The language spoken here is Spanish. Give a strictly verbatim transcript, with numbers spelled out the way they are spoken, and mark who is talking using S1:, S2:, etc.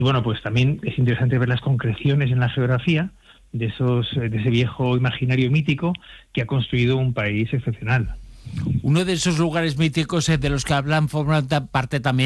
S1: Y bueno, pues también es interesante ver las concreciones en la geografía de esos de ese viejo imaginario mítico que ha construido un país excepcional.
S2: Uno de esos lugares míticos de los que hablan forma parte también